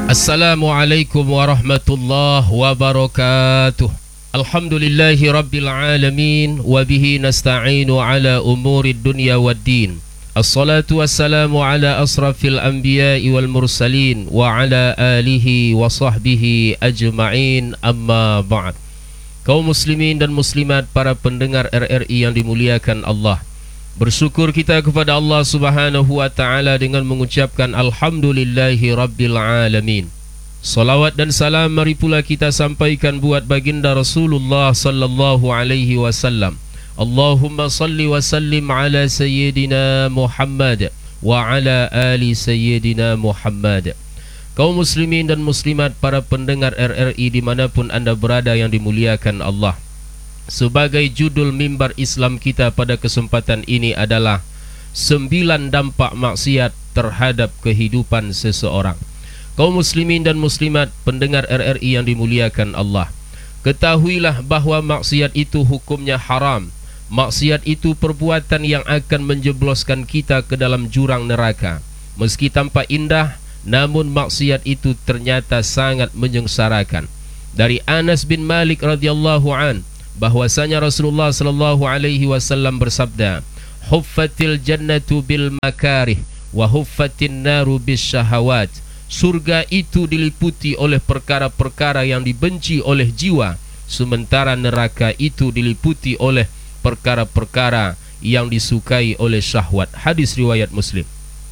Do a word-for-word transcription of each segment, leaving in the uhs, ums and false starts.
Assalamualaikum warahmatullahi wabarakatuh. Alhamdulillahi rabbil alamin. Wabihi nasta'inu ala umurid dunya waddin. Assalatu wassalamu ala asrafil anbiya'i wal mursalin. Wa ala alihi wa sahbihi ajma'in, amma ba'd. Kaum muslimin dan muslimat, para pendengar R R I yang dimuliakan Allah, bersyukur kita kepada Allah Subhanahu wa taala dengan mengucapkan alhamdulillahi rabbil alamin. Salawat dan salam mari pula kita sampaikan buat baginda Rasulullah sallallahu alaihi wasallam. Allahumma salli wa sallim ala sayyidina Muhammad wa ala ali sayyidina Muhammad. Kaum muslimin dan muslimat, para pendengar R R I dimanapun anda berada yang dimuliakan Allah, sebagai judul mimbar Islam kita pada kesempatan ini adalah sembilan dampak maksiat terhadap kehidupan seseorang. Kaum muslimin dan muslimat, pendengar R R I yang dimuliakan Allah, ketahuilah bahawa maksiat itu hukumnya haram. Maksiat itu perbuatan yang akan menjebloskan kita ke dalam jurang neraka. Meski tampak indah, namun maksiat itu ternyata sangat menyengsarakan. Dari Anas bin Malik radhiyallahu an, bahwasanya Rasulullah sallallahu alaihi wasallam bersabda, "Huffatil jannatu bil makarih wa huffatin naru bis syahawat." Surga itu diliputi oleh perkara-perkara yang dibenci oleh jiwa, sementara neraka itu diliputi oleh perkara-perkara yang disukai oleh syahwat. Hadis riwayat Muslim.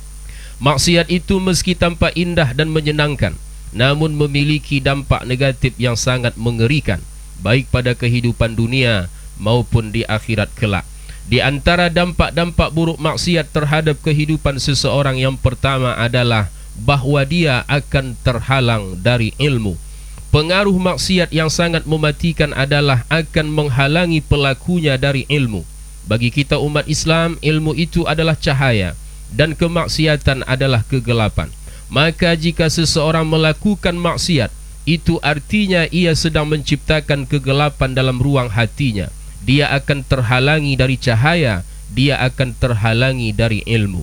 Maksiat itu meski tampak indah dan menyenangkan, namun memiliki dampak negatif yang sangat mengerikan, baik pada kehidupan dunia maupun di akhirat kelak. Di antara dampak-dampak buruk maksiat terhadap kehidupan seseorang, yang pertama adalah bahawa dia akan terhalang dari ilmu. Pengaruh maksiat yang sangat mematikan adalah akan menghalangi pelakunya dari ilmu. Bagi kita umat Islam, ilmu itu adalah cahaya dan kemaksiatan adalah kegelapan. Maka jika seseorang melakukan maksiat, itu artinya ia sedang menciptakan kegelapan dalam ruang hatinya. Dia akan terhalangi dari cahaya, dia akan terhalangi dari ilmu.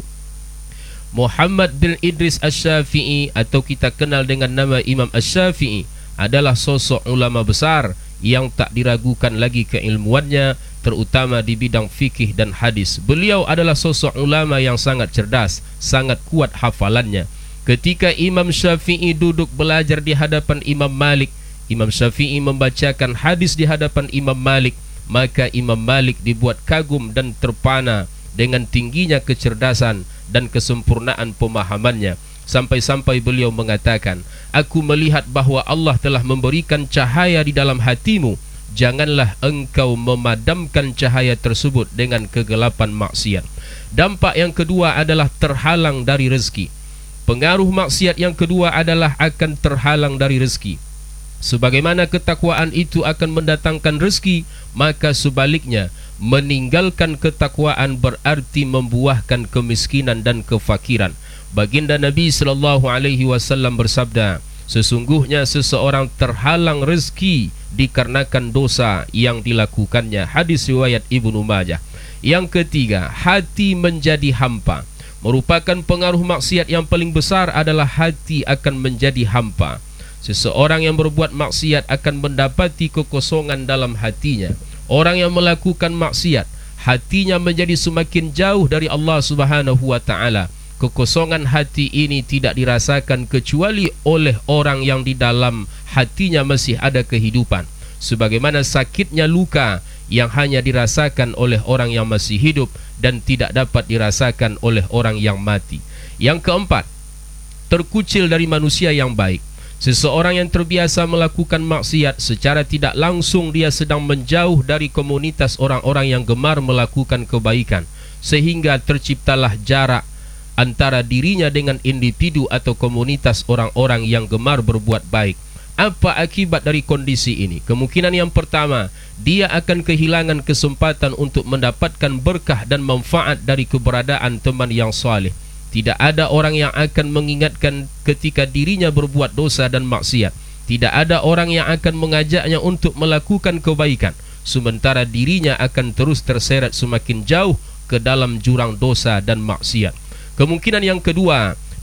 Muhammad bin Idris Asy-Syafi'i, atau kita kenal dengan nama Imam Asy-Syafi'i, adalah sosok ulama besar yang tak diragukan lagi keilmuannya, terutama di bidang fikih dan hadis. Beliau adalah sosok ulama yang sangat cerdas, sangat kuat hafalannya. Ketika Imam Syafi'i duduk belajar di hadapan Imam Malik, Imam Syafi'i membacakan hadis di hadapan Imam Malik, maka Imam Malik dibuat kagum dan terpana dengan tingginya kecerdasan dan kesempurnaan pemahamannya. Sampai-sampai beliau mengatakan, "Aku melihat bahawa Allah telah memberikan cahaya di dalam hatimu. Janganlah engkau memadamkan cahaya tersebut dengan kegelapan maksiat." Dampak yang kedua adalah terhalang dari rezeki. Pengaruh maksiat yang kedua adalah akan terhalang dari rezeki. Sebagaimana ketakwaan itu akan mendatangkan rezeki, maka sebaliknya, meninggalkan ketakwaan berarti membuahkan kemiskinan dan kefakiran. Baginda Nabi sallallahu alaihi wasallam bersabda, sesungguhnya seseorang terhalang rezeki dikarenakan dosa yang dilakukannya. Hadis riwayat Ibnu Majah. Yang ketiga, hati menjadi hampa. Merupakan pengaruh maksiat yang paling besar adalah hati akan menjadi hampa. Seseorang yang berbuat maksiat akan mendapati kekosongan dalam hatinya. Orang yang melakukan maksiat, hatinya menjadi semakin jauh dari Allah Subhanahu wa taala. Kekosongan hati ini tidak dirasakan kecuali oleh orang yang di dalam hatinya masih ada kehidupan, sebagaimana sakitnya luka yang hanya dirasakan oleh orang yang masih hidup dan tidak dapat dirasakan oleh orang yang mati. Yang keempat, terkucil dari manusia yang baik. Seseorang yang terbiasa melakukan maksiat, secara tidak langsung dia sedang menjauh dari komunitas orang-orang yang gemar melakukan kebaikan, sehingga terciptalah jarak antara dirinya dengan individu atau komunitas orang-orang yang gemar berbuat baik. Apa akibat dari kondisi ini? Kemungkinan yang pertama, dia akan kehilangan kesempatan untuk mendapatkan berkah dan manfaat dari keberadaan teman yang saleh. Tidak ada orang yang akan mengingatkan ketika dirinya berbuat dosa dan maksiat. Tidak ada orang yang akan mengajaknya untuk melakukan kebaikan, sementara dirinya akan terus terseret semakin jauh ke dalam jurang dosa dan maksiat. Kemungkinan yang kedua,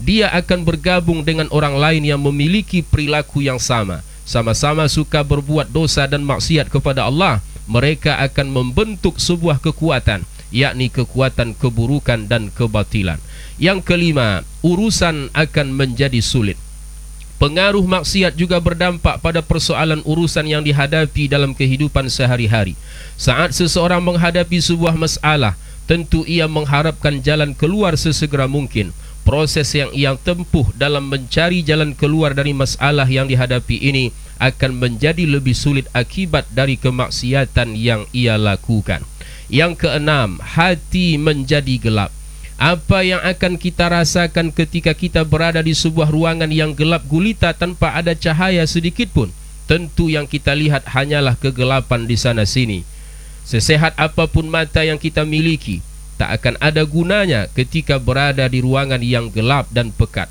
dia akan bergabung dengan orang lain yang memiliki perilaku yang sama, sama-sama suka berbuat dosa dan maksiat kepada Allah. Mereka akan membentuk sebuah kekuatan, yakni kekuatan keburukan dan kebatilan. Yang kelima, urusan akan menjadi sulit. Pengaruh maksiat juga berdampak pada persoalan urusan yang dihadapi dalam kehidupan sehari-hari. Saat seseorang menghadapi sebuah masalah, tentu ia mengharapkan jalan keluar sesegera mungkin. Proses yang ia tempuh dalam mencari jalan keluar dari masalah yang dihadapi ini akan menjadi lebih sulit akibat dari kemaksiatan yang ia lakukan. Yang keenam, hati menjadi gelap. Apa yang akan kita rasakan ketika kita berada di sebuah ruangan yang gelap gulita tanpa ada cahaya sedikit pun? Tentu yang kita lihat hanyalah kegelapan di sana sini. Sesehat apapun mata yang kita miliki, tak akan ada gunanya ketika berada di ruangan yang gelap dan pekat.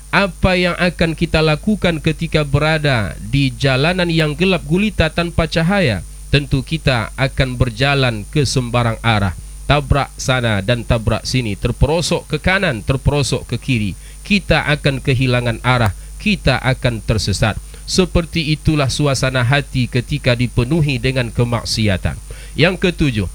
Apa yang akan kita lakukan ketika berada di jalanan yang gelap gulita tanpa cahaya? Tentu kita akan berjalan ke sembarang arah, tabrak sana dan tabrak sini, terperosok ke kanan, terperosok ke kiri. Kita akan kehilangan arah, kita akan tersesat. Seperti itulah suasana hati ketika dipenuhi dengan kemaksiatan. Yang ketujuh,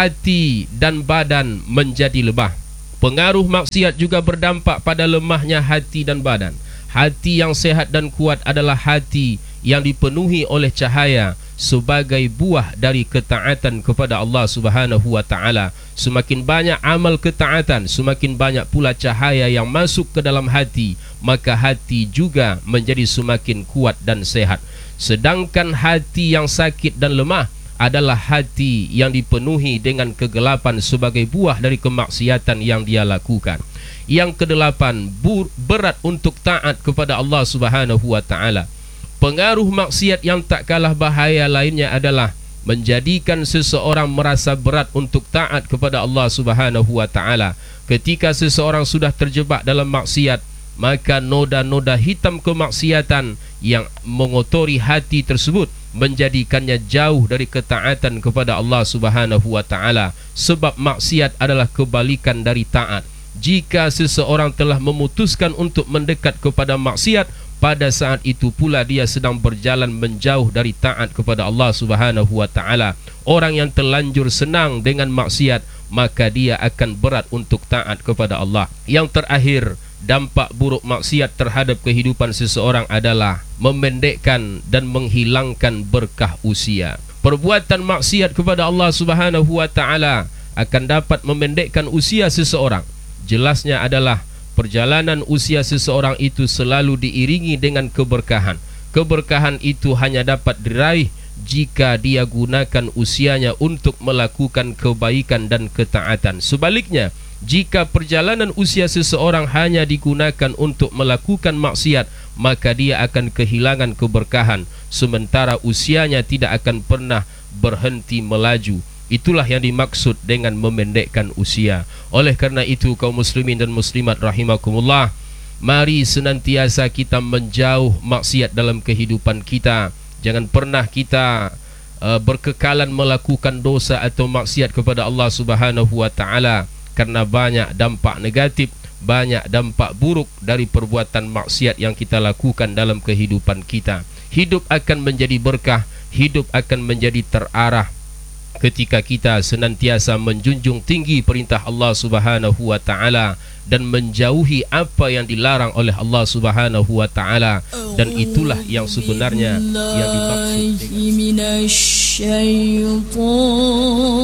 hati dan badan menjadi lemah. Pengaruh maksiat juga berdampak pada lemahnya hati dan badan. Hati yang sehat dan kuat adalah hati yang dipenuhi oleh cahaya sebagai buah dari ketaatan kepada Allah Subhanahu wa taala. Semakin banyak amal ketaatan, semakin banyak pula cahaya yang masuk ke dalam hati, maka hati juga menjadi semakin kuat dan sehat. Sedangkan hati yang sakit dan lemah adalah hati yang dipenuhi dengan kegelapan sebagai buah dari kemaksiatan yang dia lakukan. Yang kedelapan, berat untuk taat kepada Allah Subhanahu wa taala. Pengaruh maksiat yang tak kalah bahaya lainnya adalah menjadikan seseorang merasa berat untuk taat kepada Allah Subhanahu wa taala. Ketika seseorang sudah terjebak dalam maksiat, maka noda-noda hitam kemaksiatan yang mengotori hati tersebut menjadikannya jauh dari ketaatan kepada Allah Subhanahu wa taala. Sebab maksiat adalah kebalikan dari taat. Jika seseorang telah memutuskan untuk mendekat kepada maksiat, pada saat itu pula dia sedang berjalan menjauh dari taat kepada Allah Subhanahu wa taala. Orang yang terlanjur senang dengan maksiat, maka dia akan berat untuk taat kepada Allah. Yang terakhir, dampak buruk maksiat terhadap kehidupan seseorang adalah memendekkan dan menghilangkan berkah usia. Perbuatan maksiat kepada Allah Subhanahu wa taala akan dapat memendekkan usia seseorang. Jelasnya adalah perjalanan usia seseorang itu selalu diiringi dengan keberkahan. Keberkahan itu hanya dapat diraih jika dia gunakan usianya untuk melakukan kebaikan dan ketaatan. Sebaliknya, jika perjalanan usia seseorang hanya digunakan untuk melakukan maksiat, maka dia akan kehilangan keberkahan, sementara usianya tidak akan pernah berhenti melaju. Itulah yang dimaksud dengan memendekkan usia. Oleh kerana itu, kaum muslimin dan muslimat rahimakumullah, mari senantiasa kita menjauh maksiat dalam kehidupan kita. Jangan pernah kita uh, berkekalan melakukan dosa atau maksiat kepada Allah Subhanahu wa taala, karena banyak dampak negatif, banyak dampak buruk dari perbuatan maksiat yang kita lakukan dalam kehidupan kita. Hidup akan menjadi berkah, hidup akan menjadi terarah ketika kita senantiasa menjunjung tinggi perintah Allah Subhanahu wa taala dan menjauhi apa yang dilarang oleh Allah Subhanahu wa taala, dan itulah yang sebenarnya yang dimaksud.